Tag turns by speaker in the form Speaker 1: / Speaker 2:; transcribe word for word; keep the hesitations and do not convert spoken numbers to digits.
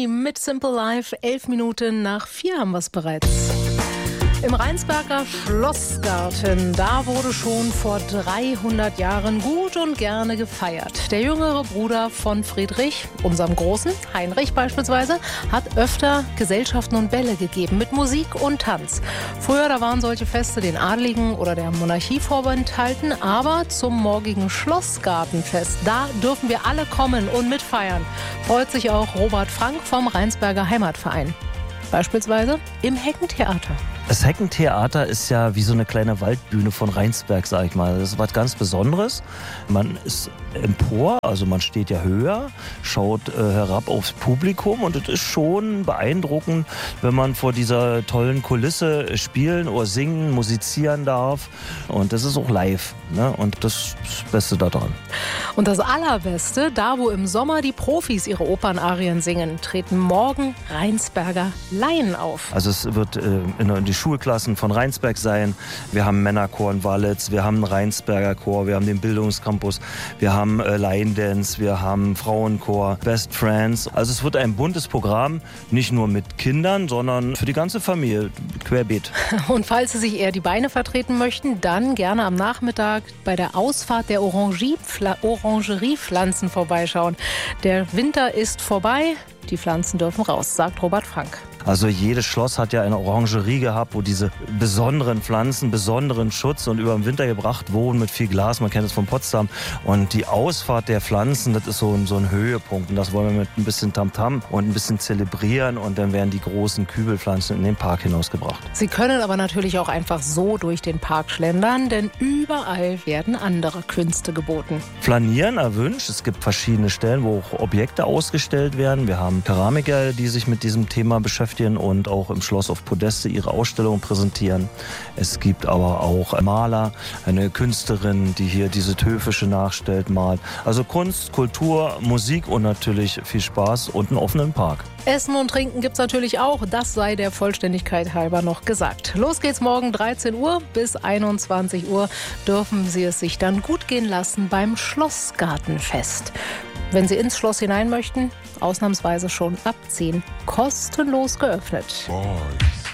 Speaker 1: Journey mit Simple Life. Elf Minuten nach vier haben wir es bereits. Im Rheinsberger Schlossgarten, da wurde schon vor dreihundert Jahren gut und gerne gefeiert. Der jüngere Bruder von Friedrich, unserem Großen, Heinrich beispielsweise, hat öfter Gesellschaften und Bälle gegeben mit Musik und Tanz. Früher, da waren solche Feste den Adligen oder der Monarchie vorbehalten, aber zum morgigen Schlossgartenfest, da dürfen wir alle kommen und mitfeiern. Freut sich auch Robert Frank vom Rheinsberger Heimatverein. Beispielsweise im Heckentheater.
Speaker 2: Das Heckentheater ist ja wie so eine kleine Waldbühne von Rheinsberg, sag ich mal. Das ist was ganz Besonderes. Man ist empor, also man steht ja höher, schaut äh, herab aufs Publikum und es ist schon beeindruckend, wenn man vor dieser tollen Kulisse spielen oder singen, musizieren darf. Und das ist auch live, ne? Und das ist das Beste daran.
Speaker 1: Und das Allerbeste, da wo im Sommer die Profis ihre Opernarien singen, treten morgen Rheinsberger Laien auf.
Speaker 2: Also es wird äh, in die Schulklassen von Rheinsberg sein. Wir haben Männerchor in Walitz, wir haben einen Rheinsberger Chor, wir haben den Bildungscampus, wir haben äh, Laiendance, wir haben Frauenchor, Best Friends. Also es wird ein buntes Programm, nicht nur mit Kindern, sondern für die ganze Familie, querbeet.
Speaker 1: Und falls Sie sich eher die Beine vertreten möchten, dann gerne am Nachmittag bei der Ausfahrt der Orangiepfla- Orangeriepflanzen vorbeischauen. Der Winter ist vorbei, die Pflanzen dürfen raus, sagt Robert Frank.
Speaker 2: Also jedes Schloss hat ja eine Orangerie gehabt, wo diese besonderen Pflanzen, besonderen Schutz und über den Winter gebracht wurden mit viel Glas. Man kennt es von Potsdam. Und die Ausfahrt der Pflanzen, das ist so ein, so ein Höhepunkt. Und das wollen wir mit ein bisschen Tamtam und ein bisschen zelebrieren. Und dann werden die großen Kübelpflanzen in den Park hinausgebracht.
Speaker 1: Sie können aber natürlich auch einfach so durch den Park schlendern, denn überall werden andere Künste geboten.
Speaker 2: Flanieren erwünscht. Es gibt verschiedene Stellen, wo auch Objekte ausgestellt werden. Wir haben Keramiker, die sich mit diesem Thema beschäftigen und auch im Schloss auf Podeste ihre Ausstellung präsentieren. Es gibt aber auch Maler, eine Künstlerin, die hier diese Höfische nachstellt, malt. Also Kunst, Kultur, Musik und natürlich viel Spaß und einen offenen Park.
Speaker 1: Essen und Trinken gibt's natürlich auch, das sei der Vollständigkeit halber noch gesagt. Los geht's morgen dreizehn Uhr bis einundzwanzig Uhr dürfen Sie es sich dann gut gehen lassen beim Schlossgartenfest. Wenn Sie ins Schloss hinein möchten, ausnahmsweise schon ab zehn kostenlos geöffnet.
Speaker 3: Boy.